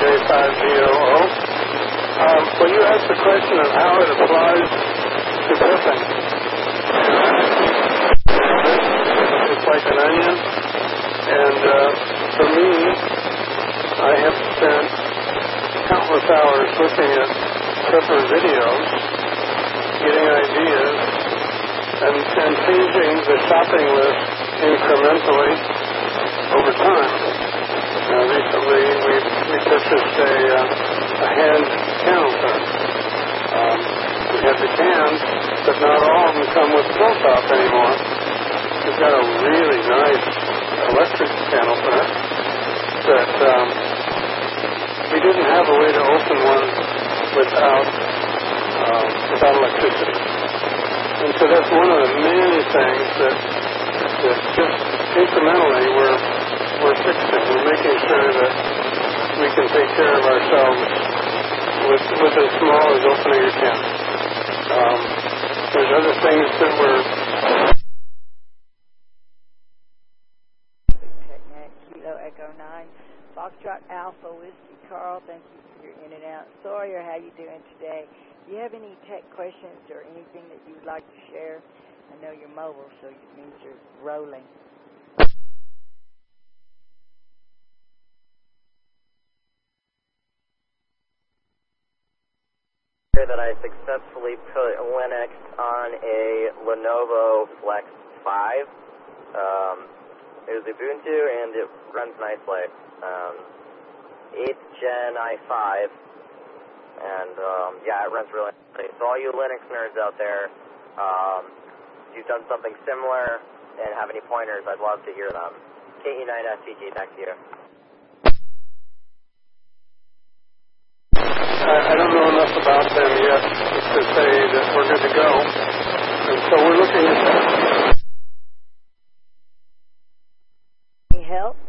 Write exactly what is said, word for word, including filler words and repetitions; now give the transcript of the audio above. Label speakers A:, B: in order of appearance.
A: five Z O O. Um, well, you asked the question of how it applies to pipping. It's like an onion, and uh, for me, I have spent countless hours looking at pepper videos, getting ideas, and, and changing the shopping list incrementally over time. Now, recently, we, we purchased a, uh, a hand counter. Um, we have the cans, but not all of them come with pull-top anymore. We've got a really nice electric can opener that um, we didn't have a way to open one without um, without electricity. And so that's one of the many things that, that just incrementally we're, we're fixing. We're making sure that we can take care of ourselves with, with as small as opening a can. Um, there's other things that we're...
B: Kilo Echo nine, Foxtrot Alpha Whiskey. Carl, thank you for your in and out. Sawyer, how you doing today? Do you have any tech questions or anything that you would like to share? I know you're mobile, so it means you're rolling.
C: That I successfully put Linux on a Lenovo Flex five. Um, it was Ubuntu, and it runs nicely. Um, eighth gen i five, and um, yeah, it runs really nicely. So all you Linux nerds out there, um, if you've done something similar and have any pointers, I'd love to hear them. K E nine S C G, back to you.
A: I don't know enough about them yet to say that we're good to go, and so we're looking at that.
B: Any help?